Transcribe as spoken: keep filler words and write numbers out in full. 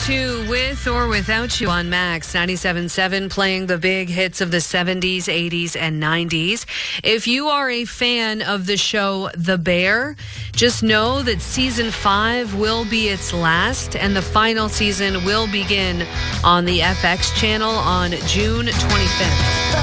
to With or Without You on Max ninety-seven point seven, playing the big hits of the seventies, eighties, and nineties. If you are a fan of the show The Bear, just know that season five will be its last, and the final season will begin on the F X channel on June twenty-fifth.